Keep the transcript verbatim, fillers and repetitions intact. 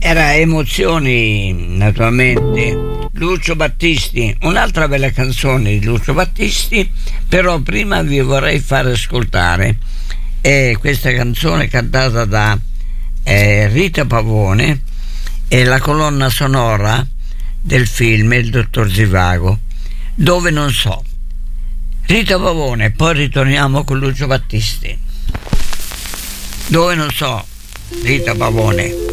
Era Emozioni, naturalmente, Lucio Battisti, un'altra bella canzone di Lucio Battisti, però prima vi vorrei far ascoltare eh, questa canzone cantata da eh, Rita Pavone, è la colonna sonora del film Il dottor Zivago, Dove non so. Rita Pavone, poi ritorniamo con Lucio Battisti. Dove non so, Rita Pavone.